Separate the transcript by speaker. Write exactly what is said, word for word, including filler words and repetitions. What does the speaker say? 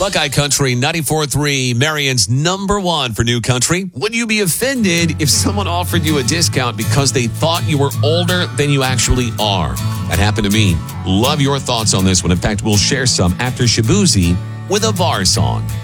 Speaker 1: Buckeye Country ninety-four point three, Marion's number one for new country. Would you be offended if someone offered you a discount because they thought you were older than you actually are? That happened to me. Love your thoughts on this one. In fact, we'll share some after Shabuzi with a V A R song.